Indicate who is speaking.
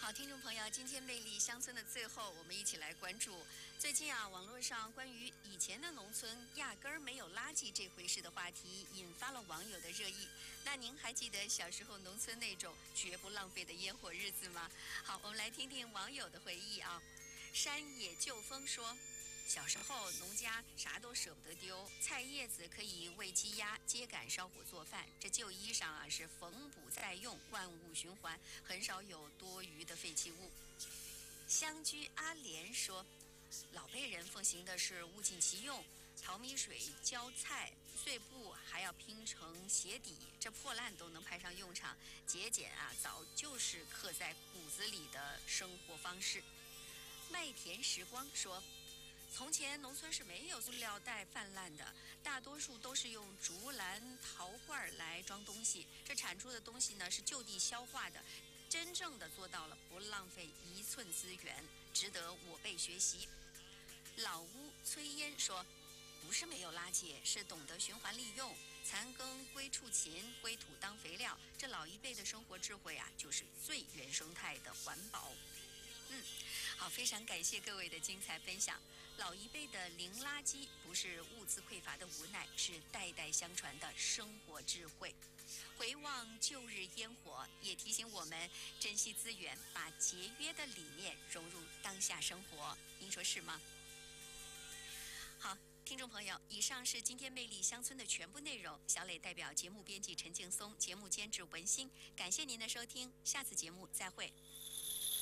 Speaker 1: 好，听众朋友，今天魅力乡村的最后，我们一起来关注最近网络上关于以前的农村压根儿没有垃圾这回事的话题，引发了网友的热议。那您还记得小时候农村那种绝不浪费的烟火日子吗？好，我们来听听网友的回忆啊。山野旧风说，小时候，农家啥都舍不得丢，菜叶子可以喂鸡鸭，秸秆烧火做饭。这旧衣裳是缝补再用，万物循环，很少有多余的废弃物。乡居阿莲说，老辈人奉行的是物尽其用，淘米水浇菜，碎布还要拼成鞋底，这破烂都能派上用场。节俭早就是刻在骨子里的生活方式。麦田时光说，从前农村是没有塑料袋泛滥的，大多数都是用竹篮、陶罐来装东西。这产出的东西呢是就地消化的，真正的做到了不浪费一寸资源，值得我辈学习。老屋炊烟说，不是没有垃圾，是懂得循环利用，残羹归处勤，归土当肥料。这老一辈的生活智慧就是最原生态的环保。好，非常感谢各位的精彩分享。老一辈的零垃圾不是物资匮乏的无奈，是代代相传的生活智慧。回望旧日烟火，也提醒我们珍惜资源，把节约的理念融入当下生活。您说是吗？好，听众朋友，以上是今天魅力乡村的全部内容。小磊代表节目编辑陈劲松，节目监制文心，感谢您的收听，下次节目再会。